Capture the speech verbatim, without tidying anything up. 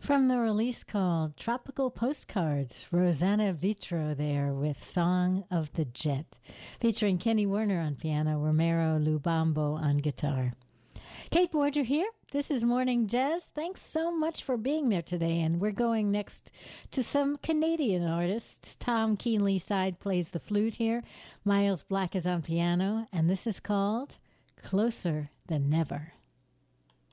From the release called Tropical Postcards, Rosanna Vitro there with Song of the Jet, featuring Kenny Werner on piano, Romero Lubambo on guitar. Kate Borger here. This is Morning Jazz. Thanks so much for being there today. And we're going next to some Canadian artists. Tom Keenly-Side plays the flute here. Miles Black is on piano. And this is called Closer Than Never.